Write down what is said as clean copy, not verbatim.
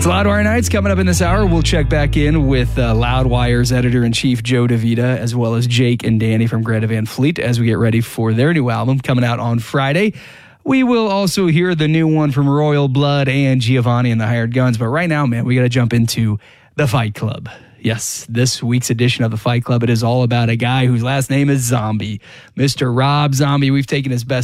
It's Loudwire Nights. Coming up in this hour, we'll check back in with Loudwire's editor-in-chief, Joe DeVita, as well as Jake and Danny from Greta Van Fleet as we get ready for their new album coming out on Friday. We will also hear the new one from Royal Blood and Giovanni and the Hired Guns. But right now, man, we got to jump into the Fight Club. Yes, this week's edition of the Fight Club, it is all about a guy whose last name is Zombie. Mr. Rob Zombie. We've taken his best